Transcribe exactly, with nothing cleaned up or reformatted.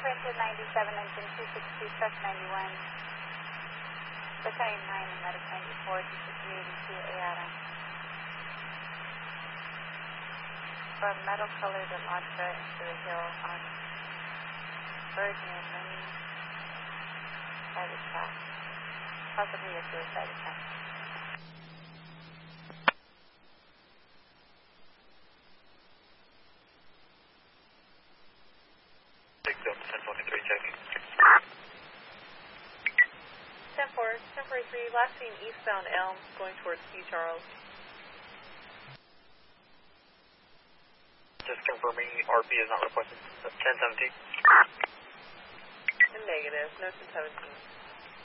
Printed ninety-seven, engine two sixty-two, truck ninety-one. Battalion nine, medic ninety-four, two sixty-three eighty-two, A R M. From metal colored Elantra into the hill on Birdman Lane by the track. Possibly a suicide attempt. ten four, ten forty-three, last seen eastbound Elm, going towards Sea Charles. Just confirming R P is not requested. ten seventeen. Negative, no ten seventeen.